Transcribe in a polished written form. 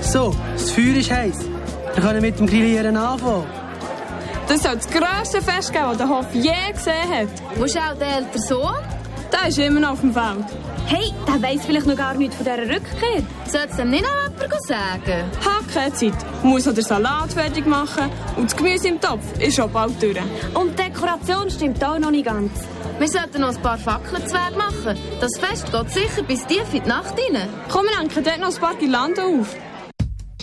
So, das Feuer ist heiß. Wir können mit dem Grillieren anfangen. Das soll das grösste Fest geben, das der Hof je gesehen hat. Wo ist auch der ältere Sohn? Der ist immer noch auf dem Feld. Hey, der weiss vielleicht noch gar nichts von dieser Rückkehr. Soll es dem nicht noch jemand sagen? Hat keine Zeit. Muss noch den Salat fertig machen und das Gemüse im Topf ist schon bald durch. Und die Dekoration stimmt auch noch nicht ganz. Wir sollten noch ein paar Fackeln zu machen. Das Fest geht sicher bis tief in die Nacht rein. Komm, wir hängen dort noch ein paar Girlanden auf.